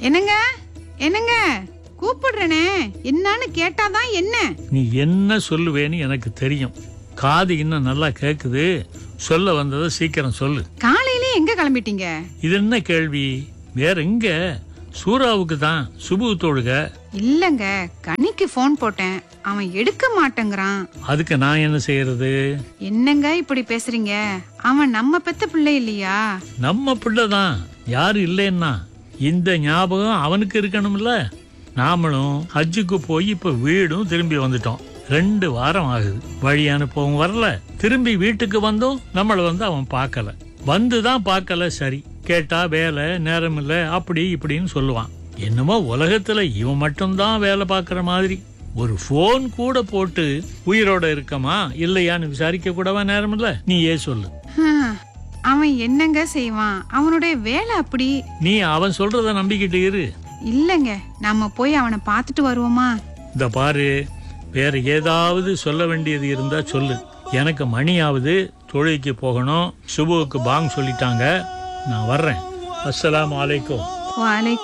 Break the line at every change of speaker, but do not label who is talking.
என்னங்க என்னங்க கூப்பிடுறனே என்னன்னு கேட்டாதான் என்ன?
நீ என்ன சொல்லுவேன்னு எனக்கு தெரியும். காது இன்னும் நல்லா கேக்குது. சொல்ல வந்ததை சீக்கிரம் சொல்லு.
காலையிலே எங்க கிளம்பிட்டீங்க?
இது என்ன கேள்வி? வேற எங்க? சூறாவுக்கு தான் சுபு தொழுக.
இல்லங்க, கனிக்கு போன் போட்டேன், அவன் எடுக்க மாட்டேங்கிறான்.
அதுக்கு நான் என்ன செய்யறது?
என்னங்க இப்படி பேசுறீங்க? அவன் நம்ம பெத்த பிள்ளை இல்லையா?
நம்ம பிள்ளைதான், யாரு இல்லைன்னா. இந்த ஞாபகம் அவனுக்கு இருக்கணும்ல. நாமளும் ஹஜ்ஜுக்கு போய் இப்ப வீடும் திரும்பி வந்துட்டோம். 2 வாரம் ஆகுது. வழி அனுப்பவும் வரல, திரும்பி வீட்டுக்கு வந்தும் நம்மள அவன் பார்க்கல. வந்துதான் பார்க்கல. சரி, கேட்டா வேலை நேரம் இல்ல அப்படி இப்படின்னு சொல்லுவான். என்னமோ உலகத்துல இவன் மட்டும்தான் வேலை பார்க்கற மாதிரி. ஒரு போன் கூட போட்டு உயிரோட இருக்கமா இல்லையான்னு விசாரிக்க கூடவா நேரம் இல்ல? நீ சொல்லு.
அவன் என்னங்க செய்வான்? அவனுடைய வேலை அப்படி.
நீ அவன் சொல்றத நம்பிக்கிட்டு இரு.
இல்லங்க, நம்ம போய் அவனை பார்த்துட்டு வருவோமா?
இந்த பாரு, வேற ஏதாவது சொல்ல வேண்டியது இருந்தா சொல்லு. எனக்கு மணியாவது, தொழுகைக்கு போகணும். சுபுவுக்கு பாங் சொல்லிட்டாங்க. நான் வர்றேன். அஸ்ஸலாமு அலைக்கும்.
வாலை